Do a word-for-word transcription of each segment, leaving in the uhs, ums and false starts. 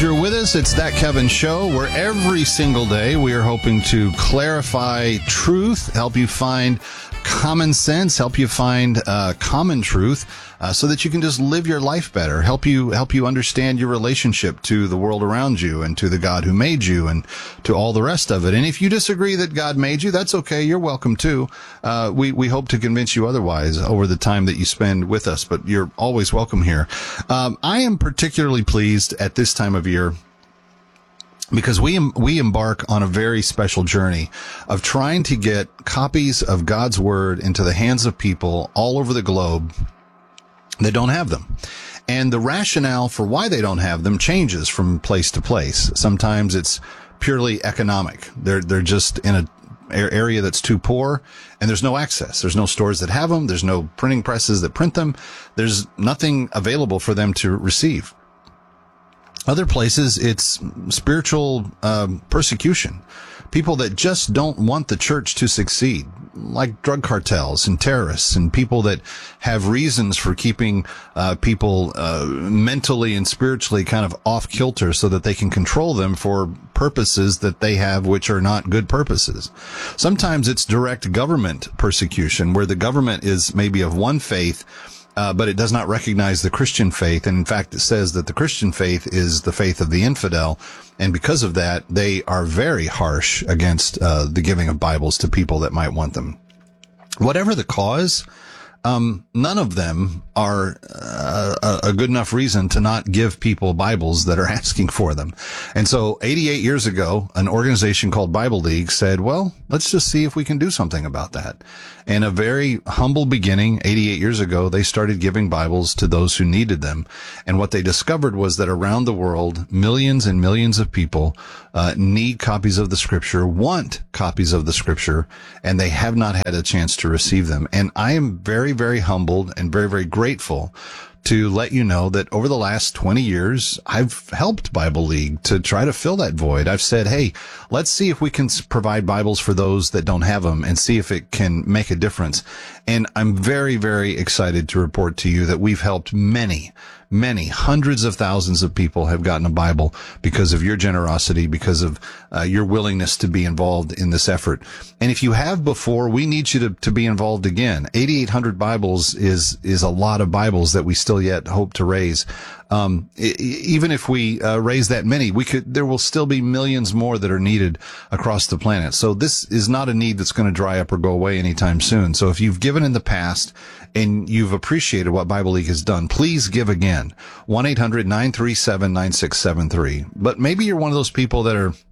you're with us. It's That Kevin Show, where every single day we are hoping to clarify truth, help you find common sense, help you find uh, common truth, uh, so that you can just live your life better, help you help you understand your relationship to the world around you and to the God who made you and to all the rest of it. And if you disagree that God made you, that's okay. You're welcome too. Uh, we, we hope to convince you otherwise over the time that you spend with us, but you're always welcome here. Um, I am particularly pleased at this time of year because we we embark on a very special journey of trying to get copies of God's Word into the hands of people all over the globe that don't have them. And the rationale for why they don't have them changes from place to place. Sometimes it's purely economic. They're they're just in a area that's too poor and there's no access. There's no stores that have them. There's no printing presses that print them. There's nothing available for them to receive. Other places, it's spiritual um, persecution. People that just don't want the church to succeed, like drug cartels and terrorists and people that have reasons for keeping uh, people uh, mentally and spiritually kind of off kilter so that they can control them for purposes that they have which are not good purposes. Sometimes it's direct government persecution where the government is maybe of one faith, Uh, but it does not recognize the Christian faith. And in fact, it says that the Christian faith is the faith of the infidel. And because of that, they are very harsh against uh, the giving of Bibles to people that might want them. Whatever the cause, um, none of them are uh, a, a good enough reason to not give people Bibles that are asking for them. And so eighty-eight years ago, an organization called Bible League said, well, let's just see if we can do something about that. In a very humble beginning, eighty-eight years ago, they started giving Bibles to those who needed them. And what they discovered was that around the world, millions and millions of people uh, need copies of the Scripture, want copies of the Scripture, and they have not had a chance to receive them. And I am very, very humbled and very, very grateful to let you know that over the last twenty years, I've helped Bible League to try to fill that void. I've said, hey, let's see if we can provide Bibles for those that don't have them and see if it can make a difference. And I'm very, very excited to report to you that we've helped many, many hundreds of thousands of people have gotten a Bible because of your generosity, because of uh, your willingness to be involved in this effort. And if you have before, we need you to, to be involved again. eighty-eight hundred Bibles is, is a lot of Bibles that we still yet hope to raise. Um, even if we uh, raise that many, we could, there will still be millions more that are needed across the planet. So this is not a need that's going to dry up or go away anytime soon. So if you've given in the past and you've appreciated what Bible League has done, please give again. one eight hundred nine three seven nine six seven three. But maybe you're one of those people that are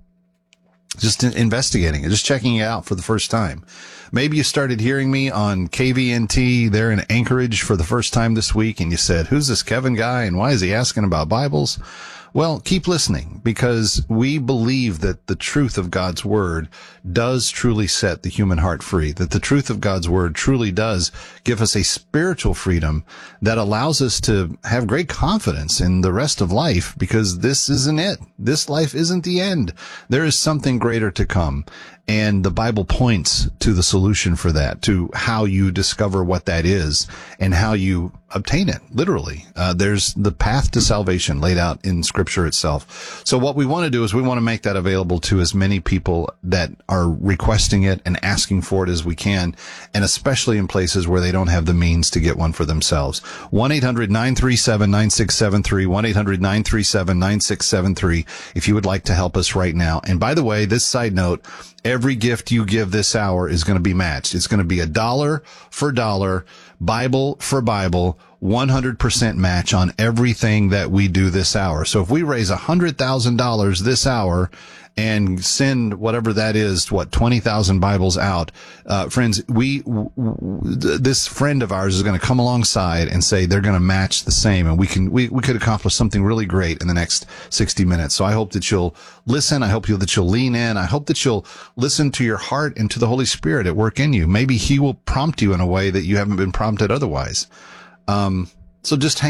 just investigating it, just checking it out for the first time. Maybe you started hearing me on K V N T there in Anchorage for the first time this week, and you said, who's this Kevin guy, and why is he asking about Bibles? Well, keep listening, because we believe that the truth of God's Word does truly set the human heart free, that the truth of God's Word truly does give us a spiritual freedom that allows us to have great confidence in the rest of life, because this isn't it. This life isn't the end. There is something greater to come. And the Bible points to the solution for that, to how you discover what that is and how you obtain it, literally. Uh, there's the path to salvation laid out in Scripture itself. So what we want to do is we want to make that available to as many people that are requesting it and asking for it as we can, and especially in places where they don't have the means to get one for themselves. one eight hundred nine three seven nine six seven three, one eight hundred nine three seven nine six seven three, if you would like to help us right now. And by the way, this side note, every gift you give this hour is going to be matched. It's going to be a dollar for dollar, Bible for Bible, one hundred percent match on everything that we do this hour. So if we raise one hundred thousand dollars this hour and send whatever that is, what, twenty thousand Bibles out, uh, friends, we, w- w- this friend of ours is going to come alongside and say they're going to match the same, and we can, we, we could accomplish something really great in the next sixty minutes. So I hope that you'll listen. I hope you that you'll lean in. I hope that you'll listen to your heart and to the Holy Spirit at work in you. Maybe He will prompt you in a way that you haven't been prompted otherwise. Um, so just hang out.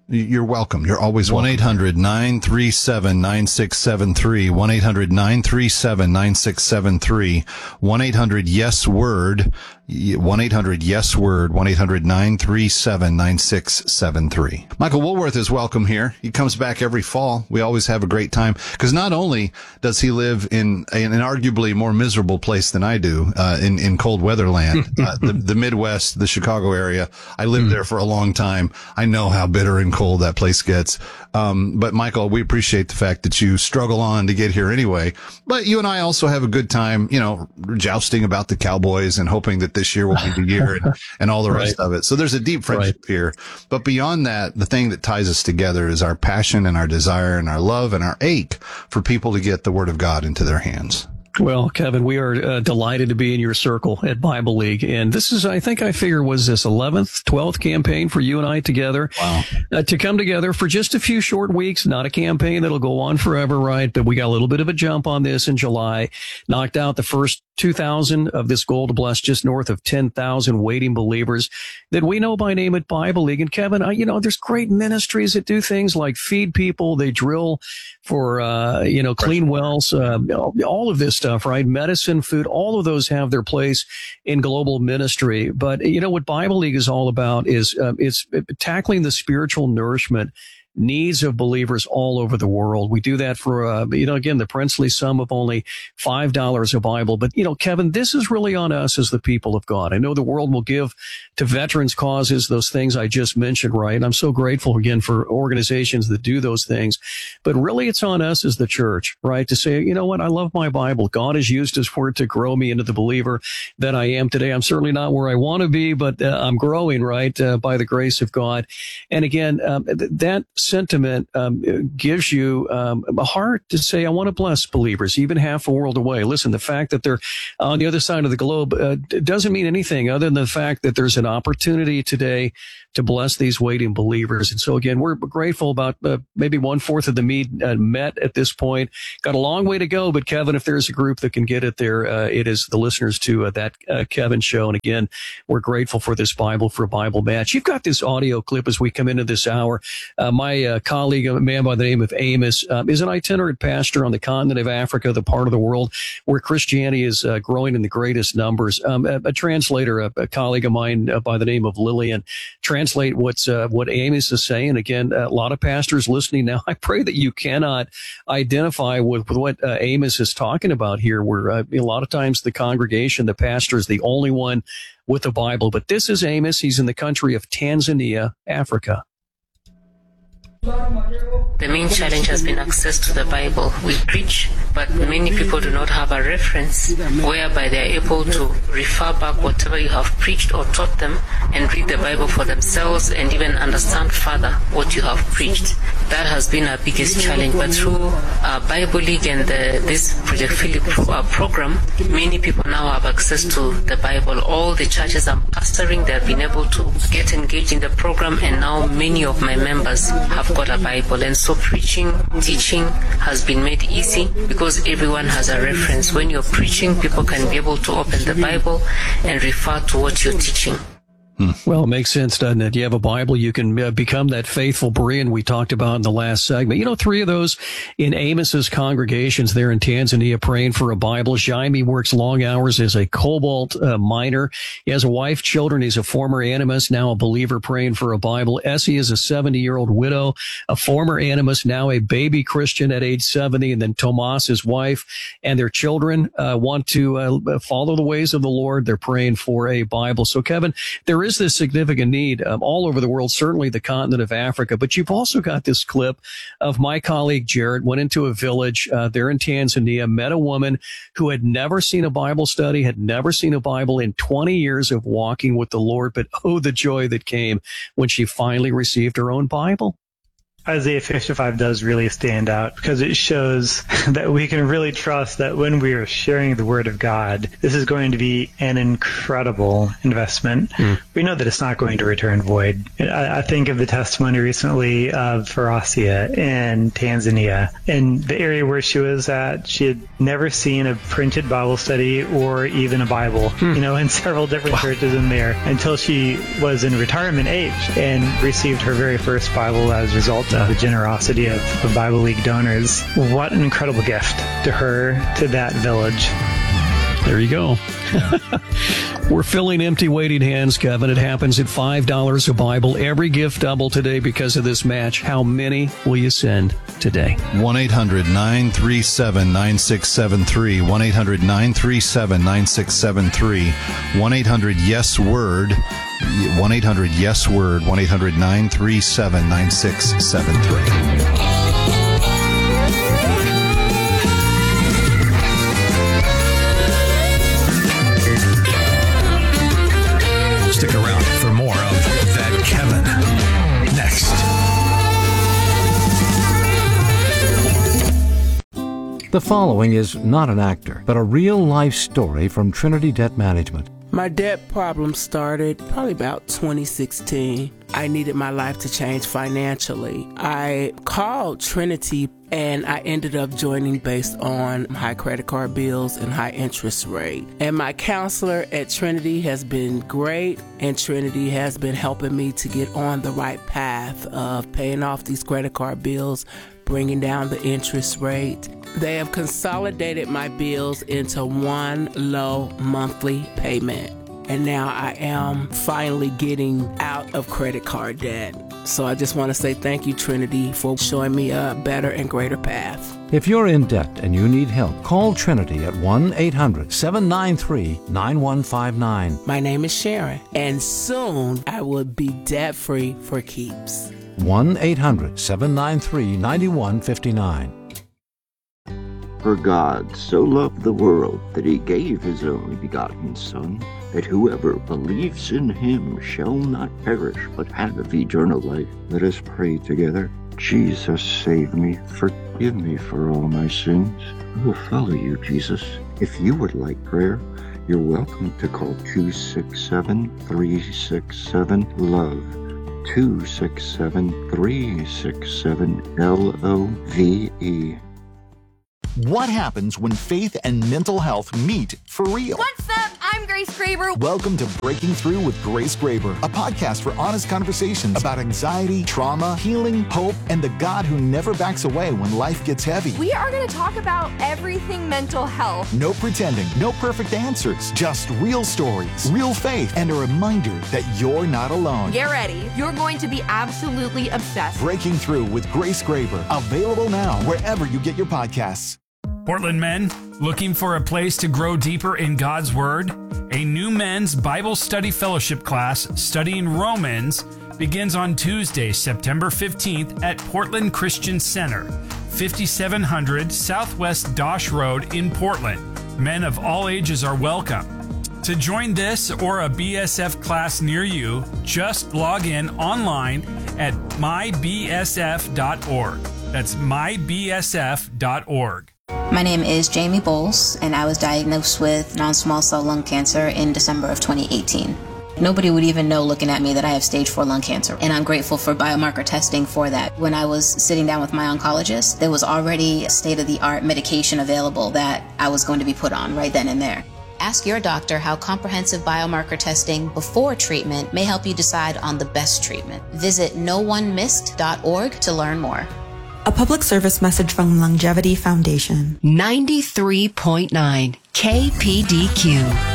you're welcome. You're always welcome. one eight hundred nine three seven nine six seven three. one eight hundred nine three seven nine six seven three. one eight hundred yes word. one eight hundred yes word. one eight hundred nine three seven nine six seven three. Michael Woolworth is welcome here. He comes back every fall. We always have a great time because not only does he live in an arguably more miserable place than I do, uh, in, in cold weather land, uh, the, the Midwest, the Chicago area. I lived mm. there for a long time. I know how bitter and cold that place gets. Um, but Michael, we appreciate the fact that you struggle on to get here anyway. But you and I also have a good time, you know, jousting about the Cowboys and hoping that this year will be the year and, and all the rest right. of it. So there's a deep friendship right. here. But beyond that, the thing that ties us together is our passion and our desire and our love and our ache for people to get the Word of God into their hands. Well, Kevin, we are uh, delighted to be in your circle at Bible League. And this is, I think I figure, was this eleventh, twelfth campaign for you and I together. Wow. Uh, to come together for just a few short weeks, not a campaign that'll go on forever, right? But we got a little bit of a jump on this in July, knocked out the first two thousand of this goal to bless just north of ten thousand waiting believers that we know by name at Bible League. And Kevin, I, you know, there's great ministries that do things like feed people. They drill for, uh, you know, clean wells, uh, all of this stuff, right? Medicine, food, all of those have their place in global ministry. But, you know, what Bible League is all about is, uh, it's tackling the spiritual nourishment needs of believers all over the world. We do that for, uh, you know, again, the princely sum of only five dollars a Bible. But, you know, Kevin, this is really on us as the people of God. I know the world will give to veterans causes, those things I just mentioned, right? And I'm so grateful again for organizations that do those things. But really it's on us as the church, right? To say, you know what? I love my Bible. God has used his word to grow me into the believer that I am today. I'm certainly not where I want to be, but uh, I'm growing, right? Uh, by the grace of God. And again, um, th- that sentiment um, gives you um, a heart to say, I want to bless believers, even half a world away. Listen, the fact that they're on the other side of the globe uh, doesn't mean anything other than the fact that there's an opportunity today to bless these waiting believers. And so again, we're grateful about uh, maybe one fourth of the meet uh, met at this point. Got a long way to go, but Kevin, if there's a group that can get it there, uh, it is the listeners to uh, that uh, Kevin show. And again, we're grateful for this Bible for a Bible match. You've got this audio clip as we come into this hour. Uh, my uh, colleague, a man by the name of Amos, uh, is an itinerant pastor on the continent of Africa, the part of the world where Christianity is uh, growing in the greatest numbers. Um, a, a translator, a, a colleague of mine uh, by the name of Lillian, translate what's uh, what Amos is saying. Again, a lot of pastors listening now. I pray that you cannot identify with, with what uh, Amos is talking about here, where uh, a lot of times the congregation, the pastor is the only one with the Bible. But this is Amos. He's in the country of Tanzania, Africa. The main challenge has been access to the Bible. We preach, but many people do not have a reference whereby they are able to refer back whatever you have preached or taught them and read the Bible for themselves and even understand further what you have preached. That has been our biggest challenge. But through our Bible League and the, this Project Philip pro, uh, program, many people now have access to the Bible. All the churches I'm pastoring, they have been able to get engaged in the program, and now many of my members have got a Bible. And so preaching, teaching has been made easy because everyone has a reference. When you're preaching, people can be able to open the Bible and refer to what you're teaching. Well, it makes sense, doesn't it? You have a Bible, you can uh, become that faithful Berean we talked about in the last segment. You know, three of those in Amos's congregations there in Tanzania praying for a Bible. Jaime works long hours as a cobalt uh, miner. He has a wife, children. He's a former animist, now a believer praying for a Bible. Essie is a seventy-year-old widow, a former animist, now a baby Christian at age seventy. And then Tomas, his wife, and their children uh, want to uh, follow the ways of the Lord. They're praying for a Bible. So, Kevin, there is this significant need um, all over the world, certainly the continent of Africa. But you've also got this clip of my colleague Jared went into a village uh, there in Tanzania, met a woman who had never seen a Bible study, had never seen a Bible in twenty years of walking with the Lord. But oh, the joy that came when she finally received her own Bible. Isaiah fifty-five does really stand out because it shows that we can really trust that when we are sharing the Word of God, this is going to be an incredible investment. Mm. We know that it's not going to return void. I, I think of the testimony recently of Farasia in Tanzania. In the area where she was at, she had never seen a printed Bible study or even a Bible, mm. you know, in several different wow. churches in there until she was in retirement age and received her very first Bible as a result of the generosity of, of Bible League donors. What an incredible gift to her, to that village. There you go. We're filling empty waiting hands, Kevin. It happens at five dollars a Bible. Every gift double today because of this match. How many will you send today? one eight hundred nine three seven nine six seven three. one eight hundred nine three seven nine six seven three. one eight hundred yes word. one eight hundred yes word. one eight hundred nine three seven nine six seven three. Stick around for more of That Kevin next. The following is not an actor, but a real-life story from Trinity Debt Management. My debt problem started probably about twenty sixteen. I needed my life to change financially. I called Trinity and I ended up joining based on high credit card bills and high interest rate. And my counselor at Trinity has been great, and Trinity has been helping me to get on the right path of paying off these credit card bills, bringing down the interest rate. They have consolidated my bills into one low monthly payment. And now I am finally getting out of credit card debt. So I just want to say thank you, Trinity, for showing me a better and greater path. If you're in debt and you need help, call Trinity at one eight hundred seven nine three nine one five nine. My name is Sharon, and soon I will be debt-free for keeps. one eight hundred seven nine three nine one five nine. For God so loved the world that he gave his only begotten Son, that whoever believes in him shall not perish, but have eternal life. Let us pray together. Jesus, save me. Forgive me for all my sins. I will follow you, Jesus. If you would like prayer, you're welcome to call two six seven, three six seven, LOVE. two six seven, three six seven, L O V E. What happens when faith and mental health meet for real? What's up? I'm Grace Graber. Welcome to Breaking Through with Grace Graber, a podcast for honest conversations about anxiety, trauma, healing, hope, and the God who never backs away when life gets heavy. We are going to talk about everything mental health. No pretending, no perfect answers, just real stories, real faith, and a reminder that you're not alone. Get ready. You're going to be absolutely obsessed. Breaking Through with Grace Graber, available now wherever you get your podcasts. Portland men, looking for a place to grow deeper in God's Word? A new men's Bible study fellowship class studying Romans begins on Tuesday, September fifteenth at Portland Christian Center, fifty-seven hundred Southwest Dosh Road in Portland. Men of all ages are welcome. To join this or a B S F class near you, just log in online at my b s f dot org. That's my b s f dot org. My name is Jamie Bowles, and I was diagnosed with non-small cell lung cancer in December of twenty eighteen. Nobody would even know looking at me that I have stage four lung cancer, and I'm grateful for biomarker testing for that. When I was sitting down with my oncologist, there was already state-of-the-art medication available that I was going to be put on right then and there. Ask your doctor how comprehensive biomarker testing before treatment may help you decide on the best treatment. Visit no one missed dot org to learn more. A public service message from Longevity Foundation. ninety-three point nine K P D Q.